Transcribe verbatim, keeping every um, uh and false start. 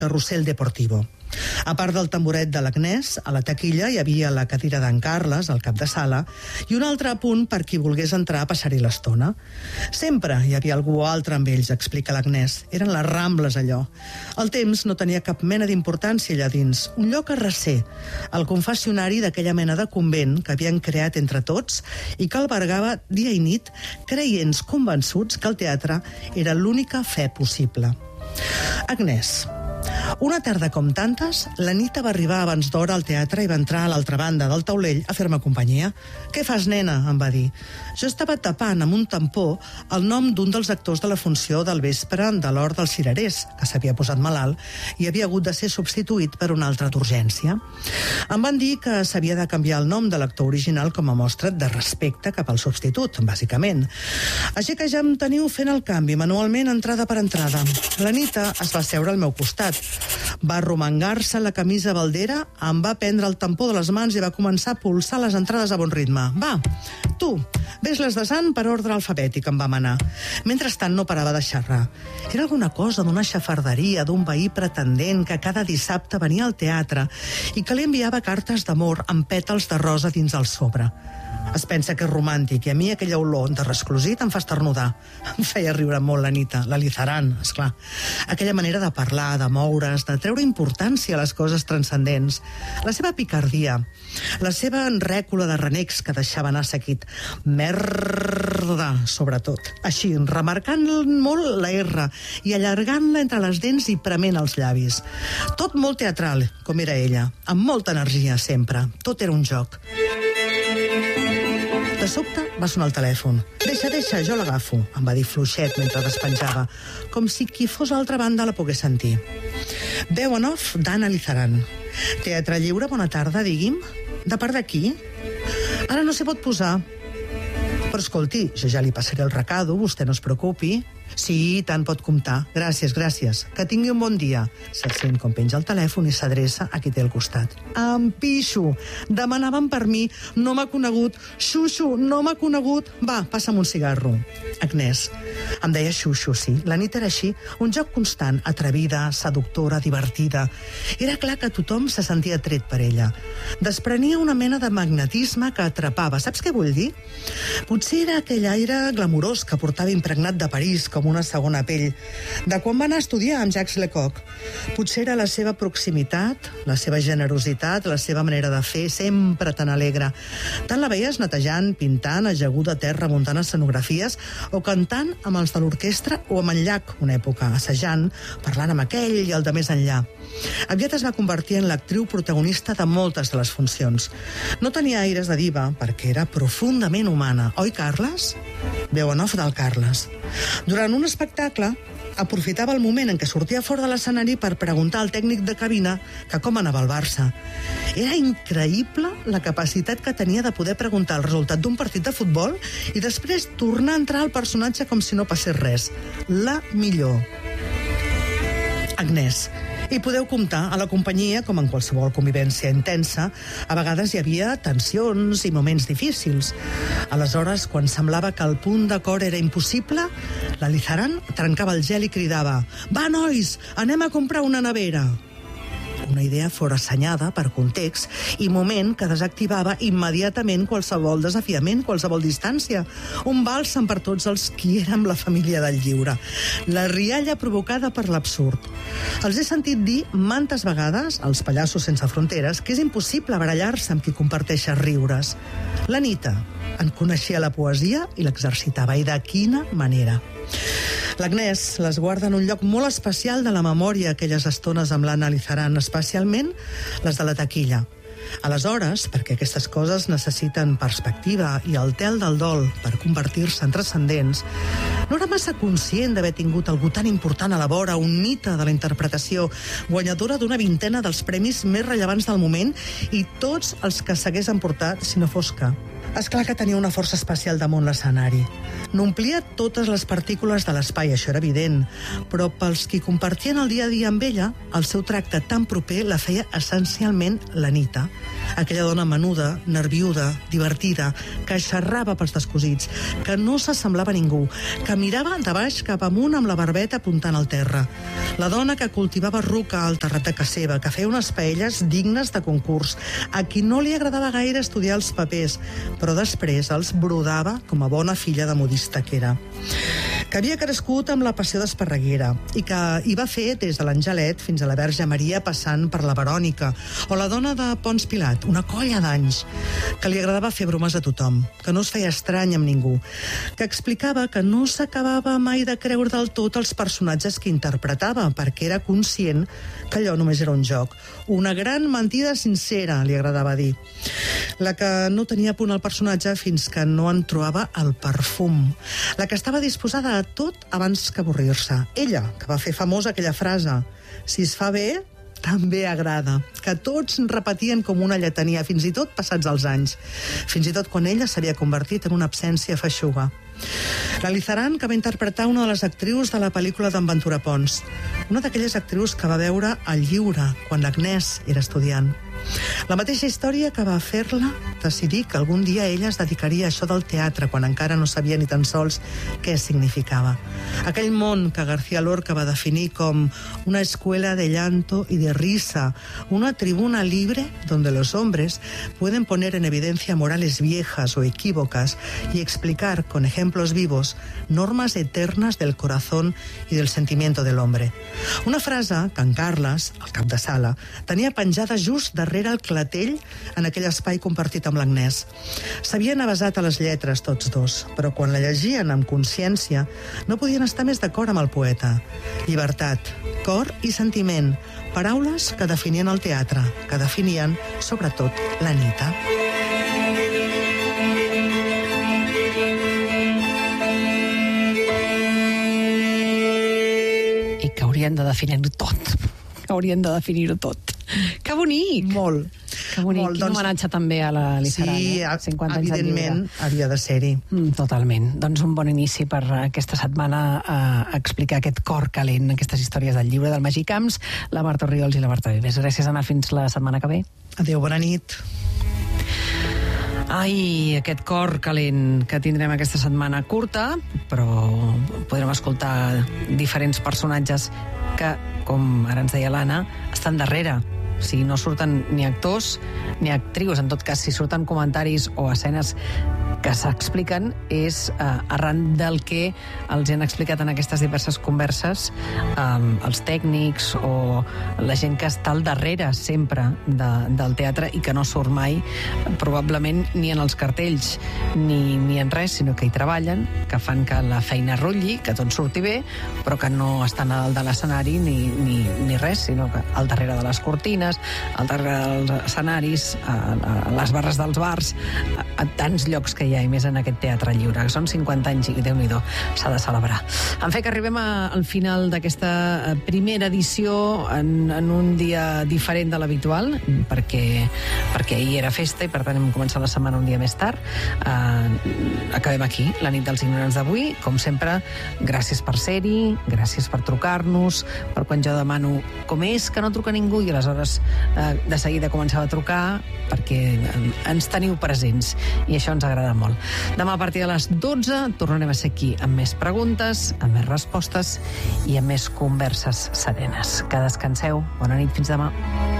Carrusel Deportivo. A part del tamboret de l'Agnès, a la taquilla hi havia la cadira d'en Carles, al cap de sala, i un altre apunt per qui volgués entrar a passar-hi l'estona. Sempre hi havia algú altre amb ells, explica l'Agnès. Eren les Rambles, allò. El temps no tenia cap mena d'importància allà dins. Un lloc a recer, el confessionari d'aquella mena de convent que havien creat entre tots i que albergava dia i nit creients convençuts que el teatre era l'única fe possible. Agnès. Una tarda com tantes, la Nita va arribar abans d'hora al teatre i va entrar a l'altra banda del taulell a fer-me companyia. «Què fas, nena?», em va dir. Jo estava tapant amb un tampó el nom d'un dels actors de la funció del vespre de l'Hort dels Cirerers, que s'havia posat malalt i havia hagut de ser substituït per un altre d'urgència. Em van dir que s'havia de canviar el nom de l'actor original com a mostra de respecte cap al substitut, bàsicament. Així que ja em teniu fent el canvi, manualment, entrada per entrada. La Nita es va seure al meu costat. Va arromangar-se la camisa baldera, em va prendre el tampó de les mans i va començar a pulsar les entrades a bon ritme. Va, tu, ves-les desant per ordre alfabètic, em va manar. Mentrestant no parava de xerrar. Era alguna cosa d'una xafarderia d'un veí pretendent que cada dissabte venia al teatre i que li enviava cartes d'amor amb pètals de rosa dins el sobre. Es pensa que és romàntic i a mi aquella olor de resclosit em fa esternudar. Em feia riure molt la Nita, la Lizaran, esclar. Aquella manera de parlar, de moure's, de treure importància a les coses transcendents. La seva picardia, la seva enrècola de renecs que deixava anar seguit. Merda, sobretot. Així, remarcant molt la R i allargant-la entre les dents i prement els llavis. Tot molt teatral, com era ella, amb molta energia sempre. Tot era un joc. De sobte va sonar el telèfon. «Deixa, deixa, jo l'agafo», em va dir fluixet mentre despenjava, com si qui fos a l'altra banda la pogués sentir. Veu en off d'Anna Lizaran. «Teatre Lliure, bona tarda, digui'm. De part d'aquí? Ara no s'hi pot posar. Però escolti, jo ja li passaré el recado, vostè no es preocupi». «Sí, tant pot comptar. Gràcies, gràcies. Que tingui un bon dia». Se'l sent com penja el telèfon i s'adreça a qui té al costat. «Em pixo. Demanaven per mi. No m'ha conegut. Xuxo, no m'ha conegut. Va, passa'm un cigarro». Agnès. Em deia Xuxo, sí. La nit era així. Un joc constant, atrevida, seductora, divertida. Era clar que tothom se sentia atret per ella. Desprenia una mena de magnetisme que atrapava. Saps què vull dir? Potser era aquell aire glamurós que portava impregnat de París, com una segona pell, de quan va anar a estudiar amb Jacques Lecoq. Potser era la seva proximitat, la seva generositat, la seva manera de fer, sempre tan alegre. Tant la veies netejant, pintant, ajaguda a terra, muntant escenografies, o cantant amb els de l'orquestra o amb en Llach, una època, assajant, parlant amb aquell i el de més enllà. Aviat es va convertir en l'actriu protagonista de moltes de les funcions. No tenia aires de diva, perquè era profundament humana. Oi, Carles? Veu en off del Carles. Durant un espectacle, aprofitava el moment en què sortia fora de l'escenari per preguntar al tècnic de cabina que com anava el Barça. Era increïble la capacitat que tenia de poder preguntar el resultat d'un partit de futbol i després tornar a entrar al personatge com si no passés res. La millor. Agnès. I podeu comptar a la companyia, com en qualsevol convivència intensa, a vegades hi havia tensions i moments difícils. Aleshores, quan semblava que el punt d'acord era impossible, la Lizaran trencava el gel i cridava: «Va, nois, anem a comprar una nevera!» Una idea forassenyada per context i moment que desactivava immediatament qualsevol desafiament, qualsevol distància. Un bàlsam per tots els qui érem la família del lliure. La rialla provocada per l'absurd. Els he sentit dir mantes vegades, als Pallassos sense fronteres, que és impossible barallar-se amb qui comparteix riures. La Nita en coneixia la poesia i l'exercitava, i de quina manera. L'Agnès les guarda en un lloc molt especial de la memòria aquelles estones amb l'Anna Lizaran, especialment les de la taquilla. Aleshores, perquè aquestes coses necessiten perspectiva i el tel del dol per convertir-se en transcendents, no era massa conscient d'haver tingut algú tan important a la vora, un mite de la interpretació, guanyadora d'una vintena dels premis més rellevants del moment i tots els que s'hagués emportat, si no fos que. És clar que tenia una força especial damunt l'escenari. No omplia totes les partícules de l'espai, això era evident, però pels qui compartien el dia a dia amb ella, el seu tracte tan proper la feia essencialment l'Anita. Aquella dona menuda, nerviuda, divertida, que xerrava pels descosits, que no s'assemblava a ningú, que mirava de baix cap amunt amb la barbeta apuntant al terra. La dona que cultivava ruca al terrat de casa seva, que feia unes paelles dignes de concurs, a qui no li agradava gaire estudiar els papers, però després els brodava com a bona filla de modista que era. Que havia crescut amb la passió d'Esparreguera i que hi va fer des de l'Angelet fins a la Verge Maria passant per la Verònica, o la dona de Pons Pilat, una colla d'anys, que li agradava fer bromes a tothom, que no es feia estrany amb ningú, que explicava que no s'acabava mai de creure del tot els personatges que interpretava, perquè era conscient que allò només era un joc. Una gran mentida sincera, li agradava dir. La que no tenia punt al personatge fins que no en trobava el perfum. La que estava disposada a tot abans que avorrir-se. Ella, que va fer famosa aquella frase: si es fa bé, també agrada, que tots repetien com una lletania, fins i tot passats els anys, fins i tot quan ella s'havia convertit en una absència feixuga. La Lizaran, que va interpretar una de les actrius de la pel·lícula d'en Ventura Pons, una d'aquelles actrius que va veure al Lliure quan l'Agnès era estudiant. La mateixa història que va fer-la decidir que algun dia ella es dedicaria a això del teatre quan encara no sabia ni tan sols què significava. Aquell món que García Lorca va definir com una escuela de llanto y de risa, una tribuna libre donde los hombres pueden poner en evidencia morales viejas o equívocas y explicar con ejemplos vivos normas eternas del corazón y del sentimiento del hombre. Una frase que en Carles, el cap de sala, tenia penjada just darrere el clatell en aquell espai compartit amb l'Agnès. S'havien avasat a les lletres tots dos, però quan la llegien amb consciència no podien estar més d'acord amb el poeta. Llibertat, cor i sentiment, paraules que definien el teatre, que definien, sobretot, l'Anita. I que haurien de definir-ho tot. Que haurien de definir-ho tot. Que bonic! Molt. Que bonic. Molt, Quin doncs, homenatge també a la Lizaran. Sí, eh? cinquanta anys de evidentment Lliure. havia de ser-hi. Mm, totalment. Doncs un bon inici per aquesta setmana a explicar aquest cor calent, aquestes històries del llibre del Magí Camps, la Marta Orriols i la Marta Vives. Gràcies, Anna. Fins la setmana que ve. Adéu, bona nit. Ai, aquest cor calent que tindrem aquesta setmana curta, però podrem escoltar diferents personatges que, com ara ens deia l'Anna, estan darrere. O sigui, no surten ni actors ni actrius. En tot cas, si surten comentaris o escenes que s'expliquen és eh, arran del que els han explicat en aquestes diverses converses eh, els tècnics o la gent que està al darrere sempre de, del teatre i que no surt mai, probablement ni en els cartells ni, ni en res, sinó que hi treballen, que fan que la feina rotlli, que tot surti bé, però que no estan al de l'escenari ni, ni, ni res, sinó que al darrere de les cortines, al darrere dels escenaris, a, a les barres dels bars, a, a tants llocs que hi ha, i més en aquest teatre lliure, que són cinquanta anys i Déu-n'hi-do, s'ha de celebrar. En fe que arribem a, al final d'aquesta primera edició en, en un dia diferent de l'habitual, perquè, perquè ahir era festa i per tant hem començat la setmana un dia més tard. Uh, acabem aquí, la nit dels ignorants d'avui. Com sempre, gràcies per ser-hi, gràcies per trucar-nos, per quan jo demano com és que no truca ningú i aleshores uh, de seguida començava a trucar perquè ens teniu presents i això ens agrada molt. Demà a partir de les dotze tornarem a ser aquí amb més preguntes, amb més respostes i amb més converses serenes. Que descanseu. Bona nit, fins demà.